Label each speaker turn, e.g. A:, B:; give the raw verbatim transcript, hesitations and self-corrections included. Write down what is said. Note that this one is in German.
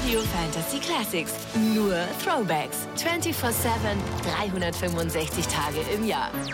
A: Radio Fantasy Classics. Nur Throwbacks. vierundzwanzig sieben, dreihundertfünfundsechzig Tage im Jahr.